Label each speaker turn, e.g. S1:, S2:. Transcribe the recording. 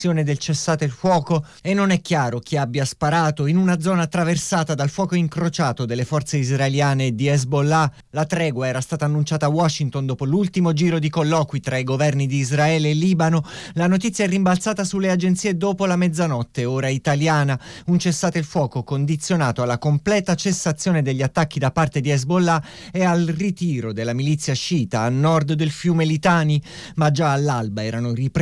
S1: del cessate il fuoco e non è chiaro chi abbia sparato in una zona attraversata dal fuoco incrociato delle forze israeliane e di Hezbollah. La tregua era stata annunciata a Washington dopo l'ultimo giro di colloqui tra i governi di Israele e Libano. La notizia è rimbalzata sulle agenzie dopo la mezzanotte, ora italiana. Un cessate il fuoco condizionato alla completa cessazione degli attacchi da parte di Hezbollah e al ritiro della milizia sciita a nord del fiume Litani, ma già all'alba erano riprese